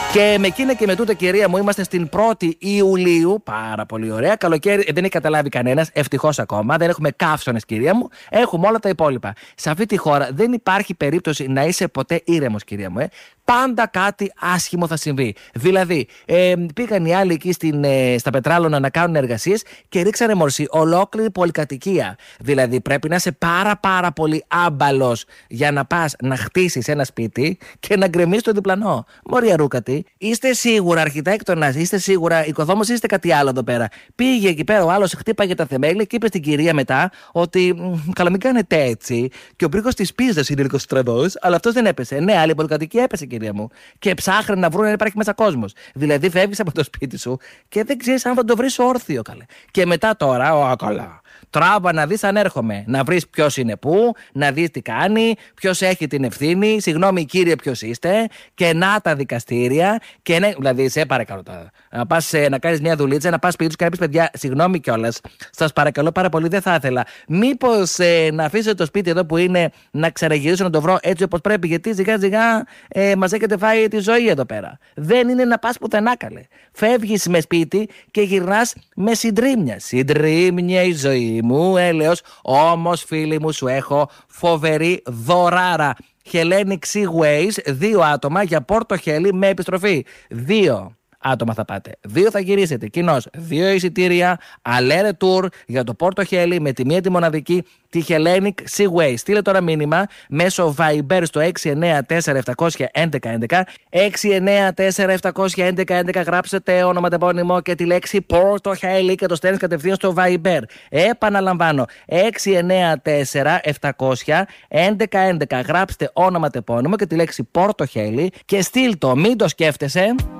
Και με εκείνα και με τούτα, κυρία μου, είμαστε στην 1η Ιουλίου. Πάρα πολύ ωραία. Καλοκαίρι δεν έχει καταλάβει κανένας. Ευτυχώς ακόμα. Δεν έχουμε καύσωνες, κυρία μου. Έχουμε όλα τα υπόλοιπα. Σε αυτή τη χώρα δεν υπάρχει περίπτωση να είσαι ποτέ ήρεμος, κυρία μου. Πάντα κάτι άσχημο θα συμβεί. Δηλαδή, πήγαν οι άλλοι εκεί στα Πετράλωνα να κάνουν εργασίες και ρίξανε μορσή ολόκληρη πολυκατοικία. Δηλαδή, πρέπει να είσαι πάρα πολύ άμπαλος για να πας να χτίσεις ένα σπίτι και να γκρεμίσεις το διπλανό. Μωρή αρούκατη, είστε σίγουρα αρχιτέκτονας, είστε σίγουρα οικοδόμος, είστε κάτι άλλο εδώ πέρα. Πήγε εκεί πέρα ο άλλος, χτύπαγε τα θεμέλια και είπε στην κυρία μετά ότι καλά, μην κάνετε έτσι. Και ο μπρίκος της πίζας είναι λίγο στραβός, αλλά αυτός δεν έπεσε. Ναι, άλλη πολυκατοικία έπεσε, κυρία μου. Και ψάχνει να βρουν αν υπάρχει μέσα κόσμος. Δηλαδή, φεύγεις από το σπίτι σου και δεν ξέρεις αν θα το βρεις όρθιο, καλέ. Και μετά τώρα, καλά. Τράβα να δεις αν έρχομαι. Να βρεις ποιος είναι πού, να δεις τι κάνει, ποιος έχει την ευθύνη. Συγγνώμη, κύριε, ποιος είστε. Και να τα δικαστήρια. Και ναι, δηλαδή, σε παρακαλώ τώρα. Να πας να κάνεις μια δουλίτσα, να πας σπίτι σου και να πεις, παιδιά, συγγνώμη κιόλας. Σας παρακαλώ πάρα πολύ, δεν θα ήθελα. Μήπως να αφήσετε το σπίτι εδώ που είναι να ξαναγυρίσω να το βρω έτσι όπως πρέπει. Γιατί σιγά-σιγά μας έχετε φάει τη ζωή εδώ πέρα. Δεν είναι να πας πουθενά, καλέ. Φεύγεις με σπίτι και γυρνάς με συντρίμμια. Συντρίμμια η ζωή μου, έλεος. Όμως, φίλοι μου, σου έχω φοβερή δωράρα. Hellenic Seaways, 2 άτομα για Πόρτο Χέλι με επιστροφή. 2 άτομα θα πάτε. 2 θα γυρίσετε. Κοινώς 2 εισιτήρια, αλέρε tour για το Πόρτο Χέλι με τη μία τη μοναδική, τη Hellenic Seaways. Στείλε τώρα μήνυμα μέσω Viber στο 694-711-11. 694-711-11. Γράψετε όνομα, τεπώνυμο και τη λέξη Πόρτο Χέλι και το στέλνεις κατευθείαν στο Viber. Επαναλαμβάνω, 694-711-11. Γράψτε όνομα, τεπώνυμο και τη λέξη Πόρτο Χέλι και στείλ το. Μην το σκέφτεσαι.